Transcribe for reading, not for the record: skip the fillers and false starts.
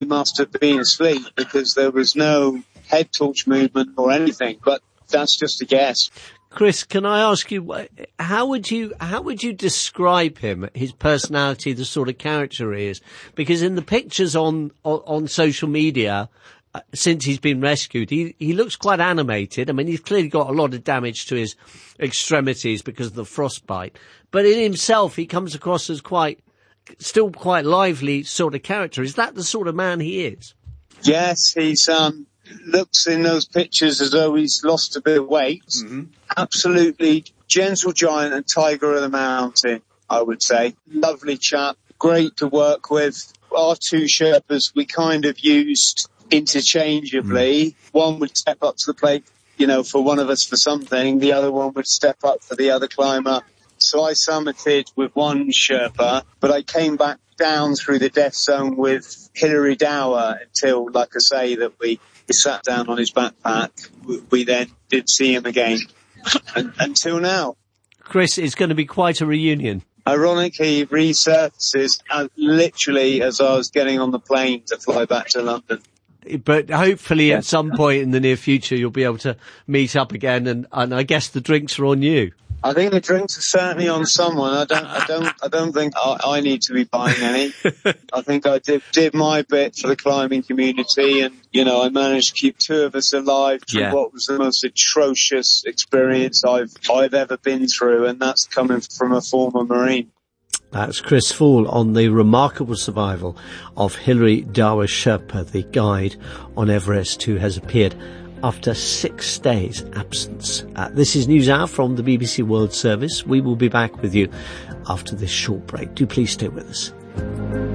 He must have been asleep because there was no head torch movement or anything, but that's just a guess. Chris, can I ask you, how would you describe him, his personality, the sort of character he is? Because in the pictures on social media, since he's been rescued, he looks quite animated. I mean, he's clearly got a lot of damage to his extremities because of the frostbite. But in himself, he comes across as still quite lively sort of character. Is that the sort of man he is? Yes, he's looks in those pictures as though he's lost a bit of weight. Mm-hmm. Absolutely gentle giant and tiger of the mountain, I would say. Lovely chap, great to work with. Our two Sherpas we kind of used interchangeably. One would step up to the plate, for one of us for something. The other one would step up for the other climber. So I summited with one Sherpa, but I came back down through the death zone with Hilary Dower until, like I say, that we sat down on his backpack. We then did see him again until now. Chris, it's going to be quite a reunion. Ironically, he resurfaces literally as I was getting on the plane to fly back to London. But hopefully at some point in the near future you'll be able to meet up again, and I guess the drinks are on you. I think the drinks are certainly on someone. I don't think I need to be buying any. I think I did my bit for the climbing community, and I managed to keep two of us alive through what was the most atrocious experience I've ever been through, and that's coming from a former Marine. That's Chris Fall on the remarkable survival of Hilary Dower Sherpa, the guide on Everest, who has appeared after 6 days' absence. This is News Hour from the BBC World Service. We will be back with you after this short break. Do please stay with us.